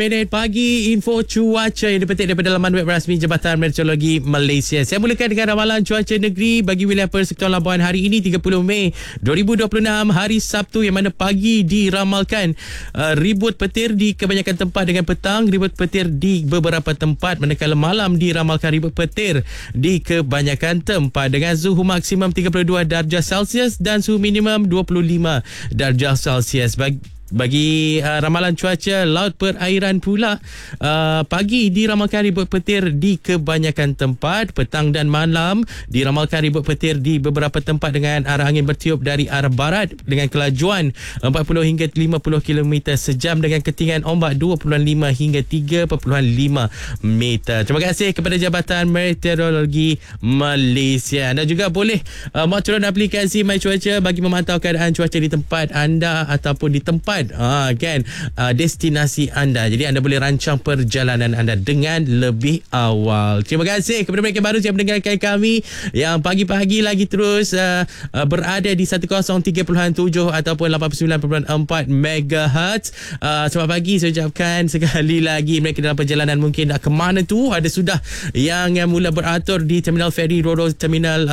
Minit pagi, info cuaca yang dipetik daripada laman web rasmi Jabatan Meteorologi Malaysia. Saya mulakan dengan ramalan cuaca negeri bagi wilayah Persekutuan Labuan hari ini 30 Mei 2026, hari Sabtu, yang mana pagi diramalkan ribut petir di kebanyakan tempat dengan petang ribut petir di beberapa tempat, manakala malam diramalkan ribut petir di kebanyakan tempat dengan suhu maksimum 32 darjah Celsius dan suhu minimum 25 darjah Celsius. Bagi ramalan cuaca laut perairan pula, pagi diramalkan ribut petir di kebanyakan tempat, petang dan malam diramalkan ribut petir di beberapa tempat dengan arah angin bertiup dari arah barat dengan kelajuan 40 hingga 50 km sejam dengan ketinggian ombak 2.5 hingga 3.5 meter. Terima kasih kepada Jabatan Meteorologi Malaysia. Anda juga boleh turun aplikasi My Cuaca bagi memantau keadaan cuaca di tempat anda ataupun di tempat destinasi anda. Jadi anda boleh rancang perjalanan anda dengan lebih awal. Terima kasih kepada mereka baru yang mendengarkan kami yang pagi-pagi lagi terus berada di 103.7 ataupun 89.4 MHz. Selamat pagi saya ucapkan sekali lagi. Mereka dalam perjalanan mungkin nak ke mana tu, ada sudah yang mula beratur di Terminal Feri Roro, Terminal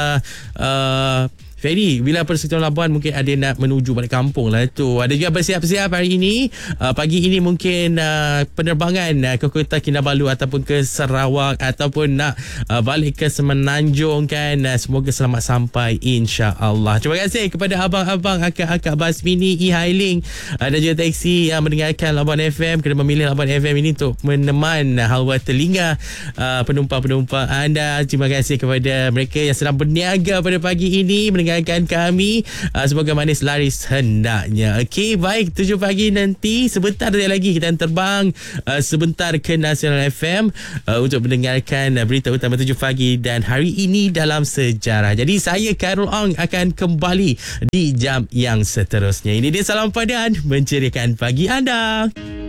Feri wilayah Persekutuan Labuan, mungkin ada nak menuju balik kampung lah tu. Ada juga bersiap-siap hari ini, pagi ini mungkin penerbangan ke Kota Kinabalu ataupun ke Sarawak ataupun nak balik ke Semenanjung kan. Semoga selamat sampai insya-Allah. Terima kasih kepada abang-abang, akak-akak bas mini, e-hailing dan juga taksi yang mendengarkan Labuan FM, kena memilih Labuan FM ini untuk meneman halwa telinga penumpang-penumpang anda. Terima kasih kepada mereka yang sedang berniaga pada pagi ini mendengarkan kami. Semoga manis laris hendaknya. Okey, baik, 7 pagi nanti sebentar lagi kita terbang sebentar ke Nasional FM untuk mendengarkan berita utama 7 pagi dan hari ini dalam sejarah. Jadi saya Khairul Ong akan kembali di jam yang seterusnya. Ini dia Salam Padan menceriakan pagi anda.